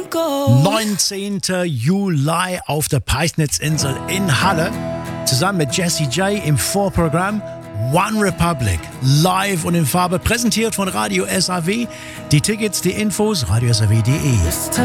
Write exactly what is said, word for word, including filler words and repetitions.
neunzehnten Juli auf der Peisnitzinsel in Halle. Zusammen mit Jesse J im Vorprogramm One Republic, live und in Farbe, präsentiert von Radio S A W. Die Tickets, die Infos, radio s a w punkt d e.